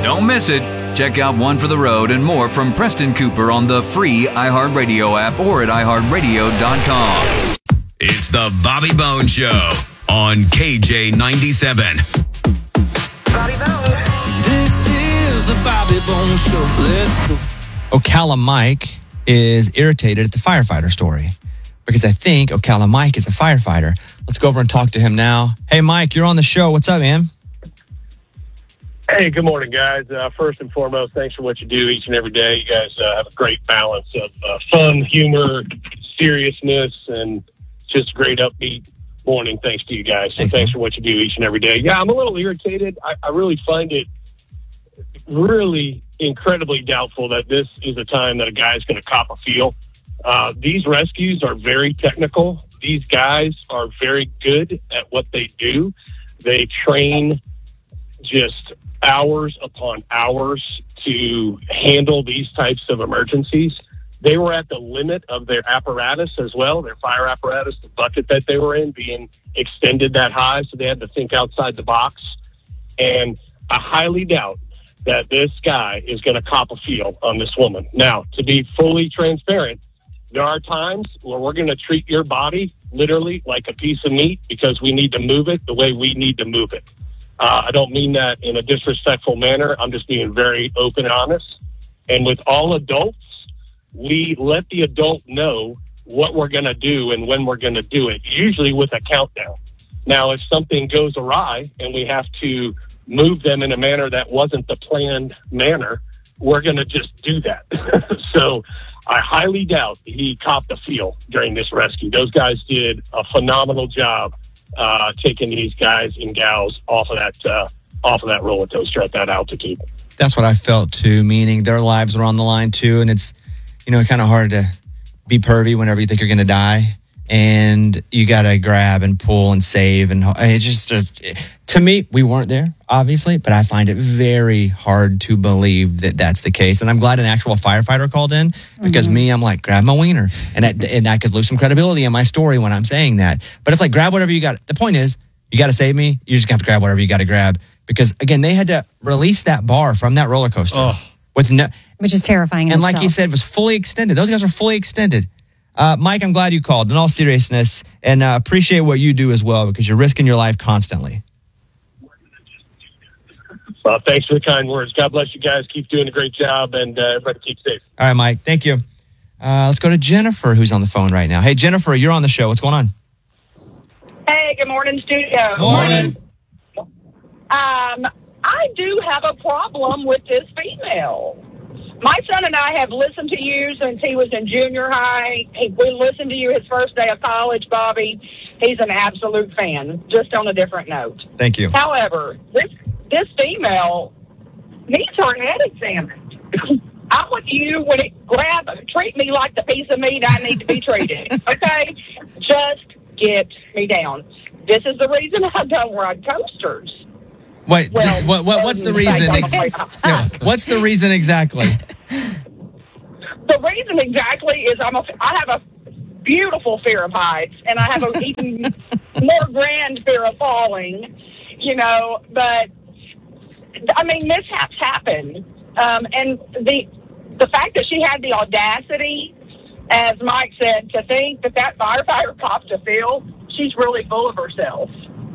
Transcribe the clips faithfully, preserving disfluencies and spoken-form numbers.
Don't miss it. Check out One for the Road and more from Preston Cooper on the free iHeartRadio app or at i heart radio dot com. It's the Bobby Bones Show on K J ninety-seven. Bobby Bones. This is the Bobby Bones Show. Let's go. Ocala Mike is irritated at the firefighter story because I think Ocala Mike is a firefighter. Let's go over and talk to him now. Hey, Mike, you're on the show. What's up, man? Hey, good morning, guys. Uh, first and foremost, thanks for what you do each and every day. You guys uh, have a great balance of uh, fun, humor, seriousness, and just a great upbeat morning. Thanks to you guys. So Thanks, thanks man. for what you do each and every day. Yeah, I'm a little irritated. I, I really find it really incredibly doubtful that this is a time that a guy's going to cop a feel. Uh, these rescues are very technical. These guys are very good at what they do. They train just hours upon hours to handle these types of emergencies. They were at the limit of their apparatus as well, their fire apparatus, the bucket that they were in being extended that high, so they had to think outside the box. And I highly doubt that this guy is going to cop a feel on this woman. Now, to be fully transparent, there are times where we're going to treat your body literally like a piece of meat because we need to move it the way we need to move it. Uh, I don't mean that in a disrespectful manner. I'm just being very open and honest. And with all adults, we let the adult know what we're going to do and when we're going to do it, usually with a countdown. Now, if something goes awry and we have to move them in a manner that wasn't the planned manner, we're going to just do that. So I highly doubt he copped a feel during this rescue. Those guys did a phenomenal job uh, taking these guys and gals off of that uh, off of that roller coaster at that altitude. That's what I felt too, meaning their lives are on the line too, and it's, you know, kind of hard to be pervy whenever you think you're going to die, and you got to grab and pull and save, and it just, uh, to me, we weren't there, obviously, but I find it very hard to believe that that's the case, and I'm glad an actual firefighter called in, because mm-hmm. me, I'm like, grab my wiener, and I, and I could lose some credibility in my story when I'm saying that, but it's like, grab whatever you got. The point is, you got to save me, you just have to grab whatever you got to grab, because, again, they had to release that bar from that roller coaster. Oh. With no, which is terrifying in and like itself. you said, it was fully extended. Those guys are fully extended. Uh, Mike, I'm glad you called in all seriousness, and uh, appreciate what you do as well, because you're risking your life constantly. Well, thanks for the kind words. God bless you guys. Keep doing a great job, and uh, everybody keep safe. All right, Mike. Thank you. Uh, let's go to Jennifer, who's on the phone right now. Hey, Jennifer, you're on the show. What's going on? Hey, good morning, studio. Morning. Um, I do have a problem with this female. My son and I have listened to you since he was in junior high. He, we listened to you his first day of college, Bobby. He's an absolute fan, just on a different note. Thank you. However, this this female needs her head examined. I want you, when it grab, treat me like the piece of meat I need to be treated. Okay? Just get me down. This is the reason I don't ride coasters. Wait, Well, what, what, what's the reason? Ex- no, what's the reason exactly? The reason exactly is I'm a, I have a beautiful fear of heights, and I have an even more grand fear of falling, you know, but, I mean, mishaps happen. Um, and the the fact that she had the audacity, as Mike said, to think that that firefighter copped a feel, she's really full of herself.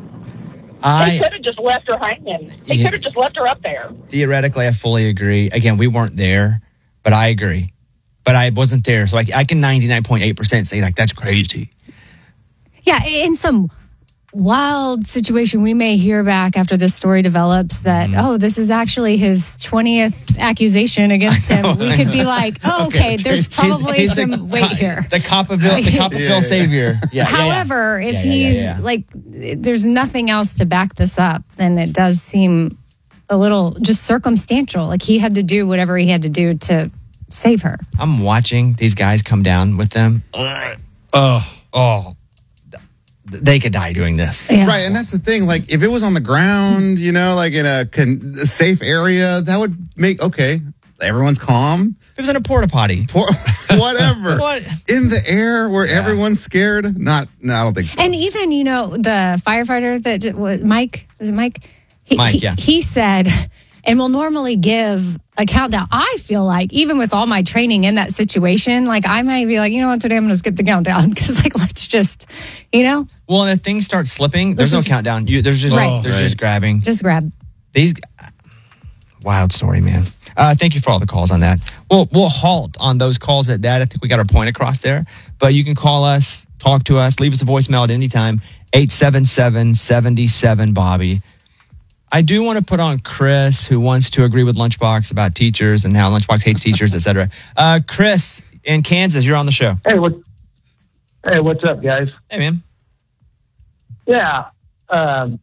I He could have just left her hanging. He Yeah. could have just left her up there. Theoretically, I fully agree. Again, we weren't there, but I agree. But I wasn't there, so I, I can ninety-nine point eight percent say, like, that's crazy. Yeah, in some wild situation, we may hear back after this story develops that, mm. oh, this is actually his twentieth accusation against him. We could be like, oh, okay, okay there's probably he's, he's some the, weight here. The Copperville, the Copperville yeah, yeah. savior. Yeah, However, yeah, yeah. if yeah, he's yeah, yeah. like, there's nothing else to back this up, then it does seem a little just circumstantial. Like he had to do whatever he had to do to save her. I'm watching these guys come down with them. Oh, oh. They could die doing this. Yeah. Right, and that's the thing. Like, if it was on the ground, you know, like in a, con- a safe area, that would make, okay, everyone's calm. If it was in a porta potty. Por- whatever. What? In the air where yeah. everyone's scared? Not, no, I don't think so. And even, you know, the firefighter that was, Mike, was it Mike? He, Mike, he, yeah. He said, and will normally give a countdown. I feel like even with all my training in that situation, like I might be like, you know what, today I'm going to skip the countdown because like let's just, you know. Well, and if things start slipping, there's Let's no just- countdown. You, there's just Right. there's Right. just grabbing. Just grab. These wild story, man. Uh, thank you for all the calls on that. We'll we'll halt on those calls at that. I think we got our point across there. But you can call us, talk to us, leave us a voicemail at any time. eight seven seven, seven seven, Bobby. I do want to put on Chris, who wants to agree with Lunchbox about teachers and how Lunchbox hates teachers, et cetera. Uh, Chris in Kansas, you're on the show. Hey, what? Hey, what's up, guys? Hey, man. Yeah, um,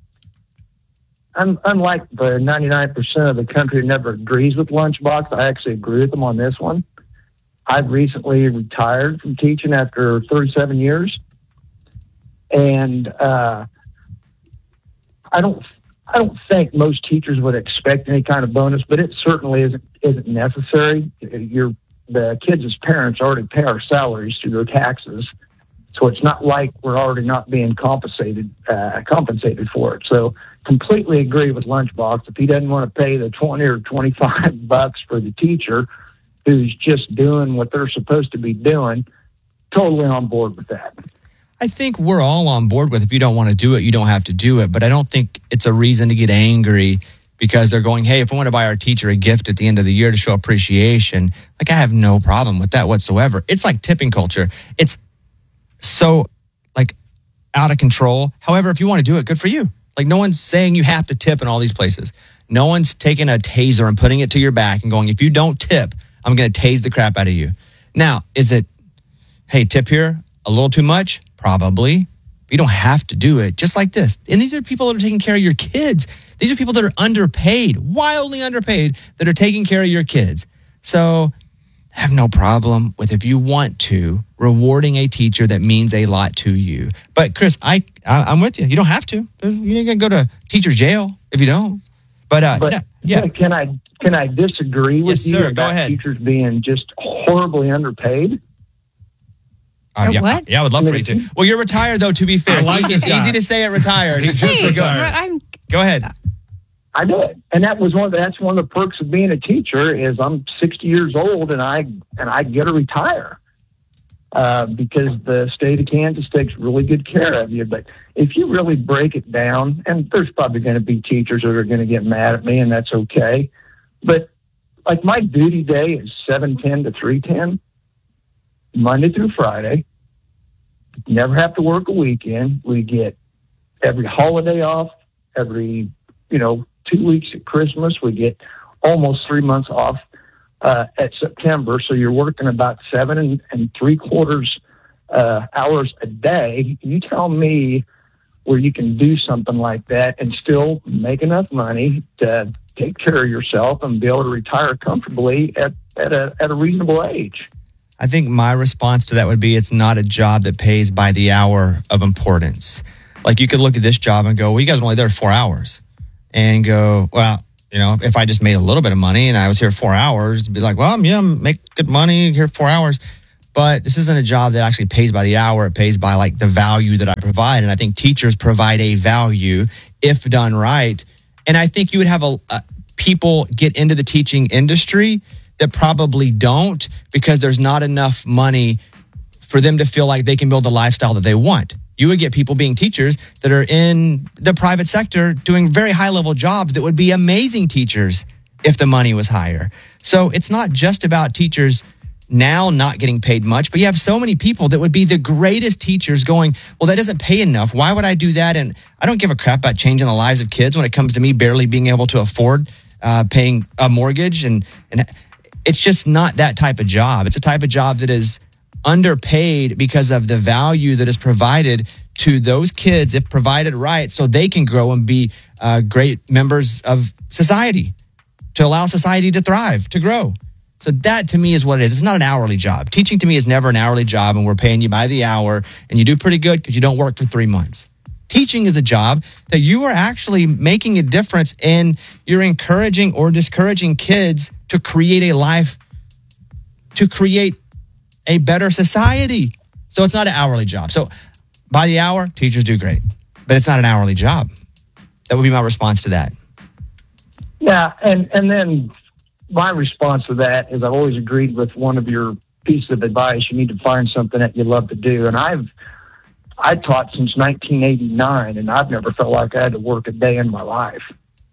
I'm unlike the ninety-nine percent of the country who never agrees with Lunchbox. I actually agree with them on this one. I've recently retired from teaching after thirty-seven years, and uh, I don't. I don't think most teachers would expect any kind of bonus, but it certainly isn't isn't necessary. You're, the kids as parents already pay our salaries through their taxes, so it's not like we're already not being compensated uh, compensated for it. So completely agree with Lunchbox. If he doesn't want to pay the twenty or twenty-five bucks for the teacher who's just doing what they're supposed to be doing, totally on board with that. I think we're all on board with if you don't want to do it, you don't have to do it. But I don't think it's a reason to get angry because they're going, hey, if we want to buy our teacher a gift at the end of the year to show appreciation, like I have no problem with that whatsoever. It's like tipping culture. It's so like out of control. However, if you want to do it, good for you. Like no one's saying you have to tip in all these places. No one's taking a taser and putting it to your back and going, if you don't tip, I'm going to tase the crap out of you. Now, is it, hey, tip here, a little too much? Probably. You don't have to do it. Just like this. And these are people that are taking care of your kids. These are people that are underpaid, wildly underpaid, that are taking care of your kids. So I have no problem with if you want to, rewarding a teacher that means a lot to you. But Chris, I, I I'm with you. You don't have to. You ain't gonna go to teacher's jail if you don't. But, uh, But no, yeah. can I can I disagree with Yes, you sir. Go about ahead. teachers being just horribly underpaid? Uh, Or yeah, what? yeah, I would love for you to. Well, you're retired though. To be fair, I like it's, this it's guy. easy to say it retired. He just Hey, retired. I'm Go ahead. I did, and that was one of the, that's one of the perks of being a teacher is I'm sixty years old and I and I get to retire uh, because the state of Kansas takes really good care of you. But if you really break it down, and there's probably going to be teachers that are going to get mad at me, and that's okay. But like my duty day is seven ten to three ten, Monday through Friday. Never have to work a weekend. We get every holiday off, every, you know, two weeks at Christmas. We get almost three months off uh, at September. So you're working about seven and, and three quarters uh, hours a day. You tell me where you can do something like that and still make enough money to take care of yourself and be able to retire comfortably at, at a at a reasonable age. I think my response to that would be it's not a job that pays by the hour of importance. Like you could look at this job and go, well, you guys were only there four hours. And go, well, you know, if I just made a little bit of money and I was here four hours, be like, well, yeah, make good money here four hours. But this isn't a job that actually pays by the hour. It pays by like the value that I provide. And I think teachers provide a value if done right. And I think you would have a, a people get into the teaching industry that probably don't because there's not enough money for them to feel like they can build the lifestyle that they want. You would get people being teachers that are in the private sector doing very high level jobs that would be amazing teachers if the money was higher. So it's not just about teachers now not getting paid much, but you have so many people that would be the greatest teachers going, well, that doesn't pay enough. Why would I do that? And I don't give a crap about changing the lives of kids when it comes to me barely being able to afford uh, paying a mortgage. And, and it's just not that type of job. It's a type of job that is underpaid because of the value that is provided to those kids if provided right so they can grow and be uh, great members of society, to allow society to thrive, to grow. So that to me is what it is. It's not an hourly job. Teaching to me is never an hourly job and we're paying you by the hour and you do pretty good because you don't work for three months. Teaching is a job that you are actually making a difference and you're encouraging or discouraging kids to create a life, to create a better society. So it's not an hourly job. So by the hour, teachers do great, but it's not an hourly job. That would be my response to that. Yeah, Yeah, and, and then my response to that is I've always agreed with one of your pieces of advice. You need to find something that you love to do. And I've I taught since nineteen eighty-nine, and I've never felt like I had to work a day in my life.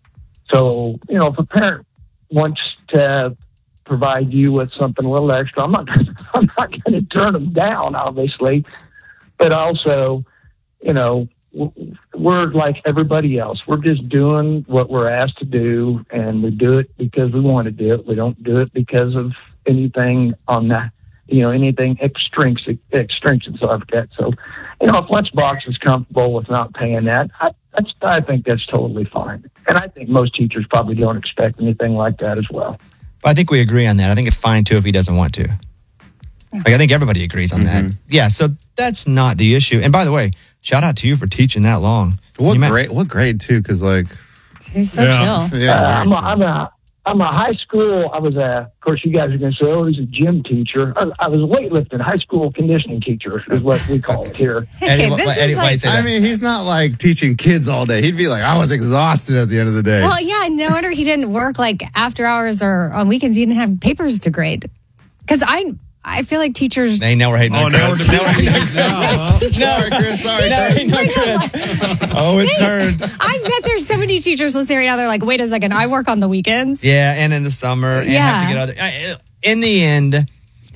So, you know, if a parent wants to provide you with something a little extra, I'm not gonna, I'm not going to turn them down, obviously. But also, you know, we're like everybody else. We're just doing what we're asked to do, and we do it because we want to do it. We don't do it because of anything on that, you know, anything extrinsic, extrinsic of that. So, you know, if Lunchbox is comfortable with not paying that, I, that's, I think that's totally fine. And I think most teachers probably don't expect anything like that as well. But I think we agree on that. I think it's fine, too, if he doesn't want to. Like, I think everybody agrees on Mm-hmm. that. Yeah, so that's not the issue. And by the way, shout out to you for teaching that long. What You met- grade? What grade too? Because like, He's so Yeah. chill. yeah, Uh, I'm, a, very I'm a I'm a high school. I was a. Of course, you guys are going to say, "Oh, he's a gym teacher." I, I was a weightlifting, high school conditioning teacher is what we call it here. Eddie, Hey, what- this what- is Eddie, why you like- say I that? mean, he's not like teaching kids all day. He'd be like, I was exhausted at the end of the day. Well, yeah, no wonder he didn't work like after hours or on weekends. He didn't have papers to grade. Because I, I feel like teachers. Hey, now we're hating Oh, on now we're Chris. debating now, huh? Sorry, Chris. Sorry, No, sorry. hating on Chris. Oh, it's turned. I bet there's so many teachers listening right now. They're like, wait a second, I work on the weekends. Yeah, and in the summer, and have Yeah. to get other. I- In the end,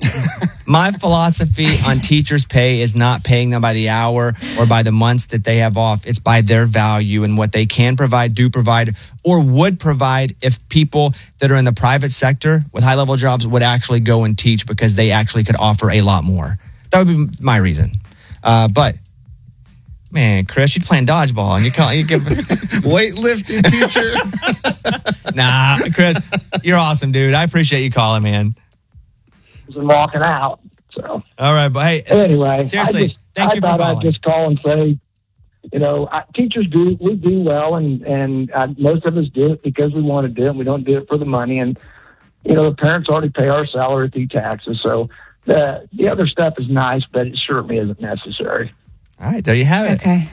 my philosophy on teachers' pay is not paying them by the hour or by the months that they have off. It's by their value and what they can provide, do provide, or would provide if people that are in the private sector with high level jobs would actually go and teach because they actually could offer a lot more. That would be my reason. Uh, but man, Chris, you're playing dodgeball and you call you give. Weightlifting teacher. Nah, Chris, you're awesome, dude. I appreciate you calling, man. And walking out. So All right, but hey, anyway, seriously, I, just, thank I you for thought calling. I'd just call and say, you know, I, teachers do we do well, and and uh, most of us do it because we want to do it. We don't do it for the money, and you know, the parents already pay our salary through taxes. So the the other stuff is nice, but it certainly isn't necessary. All right, there you have it. Okay.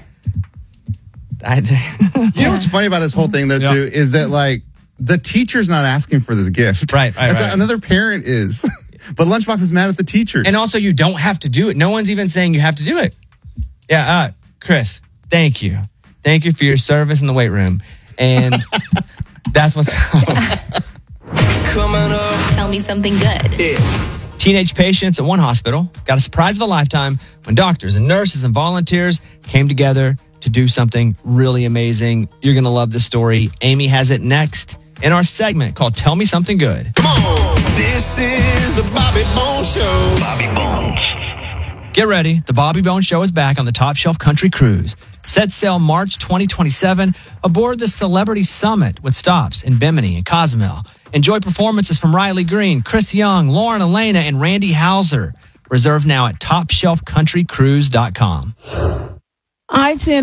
I, You know what's funny about this whole thing, though, Yeah. too, is that like the teacher's not asking for this gift. Right, right, That's right. Another parent is, but Lunchbox is mad at the teachers. and also, you don't have to do it. No one's even saying you have to do it. Yeah, uh, Chris, thank you. Thank you for your service in the weight room. And that's what's up. Coming up. Tell me something good. Teenage patients at one hospital got a surprise of a lifetime when doctors and nurses and volunteers came together to do something really amazing. You're going to love this story. Amy has it next in our segment called Tell Me Something Good. Come on. This is the Bobby Bone Show. Bobby Bones. Get ready. The Bobby Bone Show is back on the Top Shelf Country Cruise. Set sail March twenty twenty-seven aboard the Celebrity Summit with stops in Bimini and Cozumel. Enjoy performances from Riley Green, Chris Young, Lauren Elena, and Randy Hauser. Reserve now at top shelf country cruise dot com. I tend.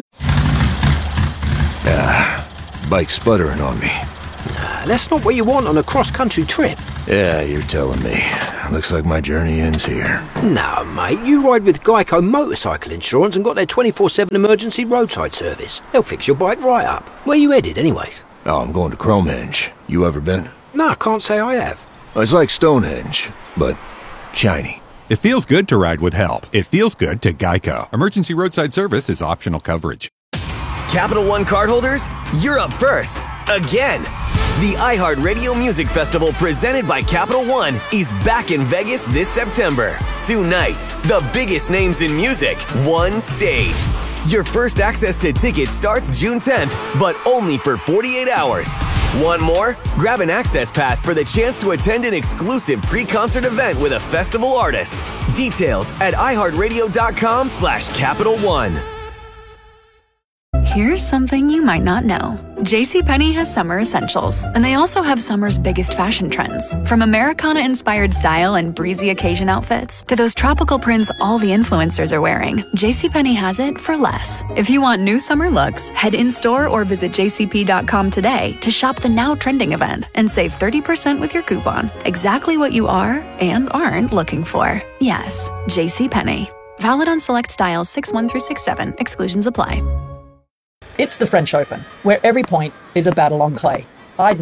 Bike sputtering on me. That's not what you want on a cross-country trip. Yeah, you're telling me. Looks like my journey ends here. No, mate, you ride with Geico Motorcycle Insurance and got their twenty-four seven emergency roadside service. They'll fix your bike right up. Where you headed, anyways? Oh, I'm going to Cromehenge. You ever been? No, I can't say I have. It's like Stonehenge, but shiny. It feels good to ride with help. It feels good to Geico. Emergency roadside service is optional coverage. Capital One cardholders, you're up first. Again. The iHeartRadio Music Festival presented by Capital One is back in Vegas this September. Two nights, the biggest names in music, one stage. Your first access to tickets starts June tenth, but only for forty-eight hours. Want more? Grab an access pass for the chance to attend an exclusive pre-concert event with a festival artist. Details at iHeartRadio.com slash Capital One. Here's something you might not know. JCPenney has summer essentials, and they also have summer's biggest fashion trends. From Americana-inspired style and breezy occasion outfits to those tropical prints all the influencers are wearing, JCPenney has it for less. If you want new summer looks, head in-store or visit j c p dot com today to shop the now trending event and save thirty percent with your coupon. Exactly what you are and aren't looking for. Yes, JCPenney. Valid on select styles six one through six seven. Exclusions apply. It's the French Open, where every point is a battle on clay. I'd know.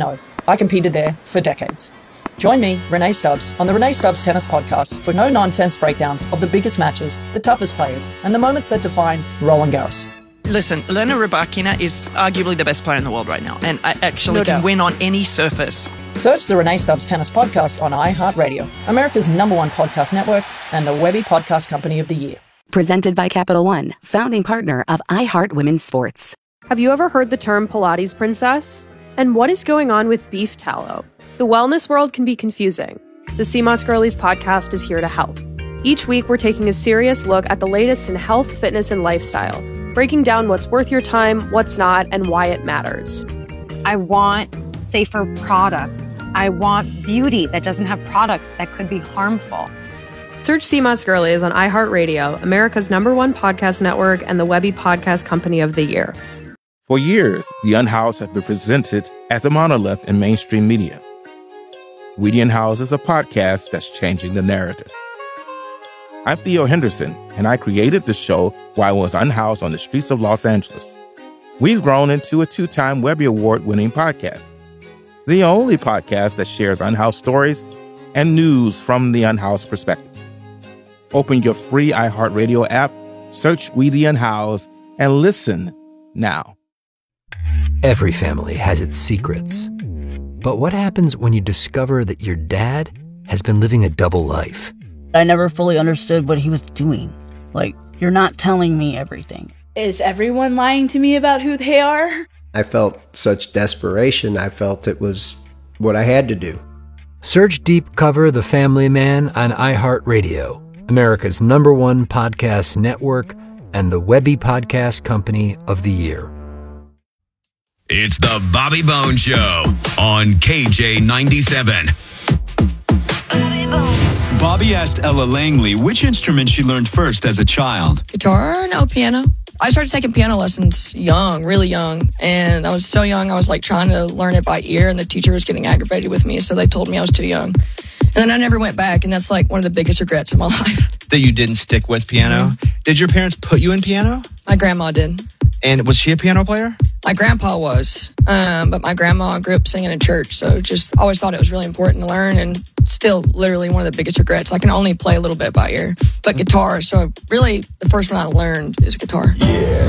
I competed there for decades. Join me, Renee Stubbs, on the Renee Stubbs Tennis Podcast for no-nonsense breakdowns of the biggest matches, the toughest players, and the moments that define Roland Garros. Listen, Elena Rybakina is arguably the best player in the world right now, and I actually No can doubt. win on any surface. Search the Renee Stubbs Tennis Podcast on iHeartRadio, America's number one podcast network, and the Webby Podcast Company of the Year. Presented by Capital One, founding partner of iHeart Women's Sports. Have you ever heard the term Pilates princess? And what is going on with beef tallow? The wellness world can be confusing. The C M O S Girlies podcast is here to help. Each week, we're taking a serious look at the latest in health, fitness, and lifestyle, breaking down what's worth your time, what's not, and why it matters. I want safer products. I want beauty that doesn't have products that could be harmful. Search C M O S Girlies on iHeartRadio, America's number one podcast network, and the Webby Podcast Company of the Year. For years, The Unhoused has been presented as a monolith in mainstream media. We The Unhoused is a podcast that's changing the narrative. I'm Theo Henderson, and I created the show while I was unhoused on the streets of Los Angeles. We've grown into a two-time Webby Award-winning podcast, the only podcast that shares unhoused stories and news from the unhoused perspective. Open your free iHeartRadio app, search We The Unhoused, and listen now. Every family has its secrets. But what happens when you discover that your dad has been living a double life? I never fully understood what he was doing. Like, you're not telling me everything. Is everyone lying to me about who they are? I felt such desperation. I felt it was what I had to do. Search Deep Cover The Family Man on iHeartRadio, America's number one podcast network, and the Webby Podcast Company of the Year. It's the Bobby Bone Show on K J ninety-seven. Bobby asked Ella Langley which instrument she learned first as a child. Guitar, no piano. I started taking piano lessons young, really young. And I was so young, I was like trying to learn it by ear, and the teacher was getting aggravated with me, so they told me I was too young. And then I never went back, and that's like one of the biggest regrets of my life. That you didn't stick with piano? Mm-hmm. Did your parents put you in piano? My grandma did. And was she a piano player? My grandpa was, um, but my grandma grew up singing in church, so just always thought it was really important to learn, and still literally one of the biggest regrets. I can only play a little bit by ear, but guitar, so really the first one I learned is guitar. Yeah.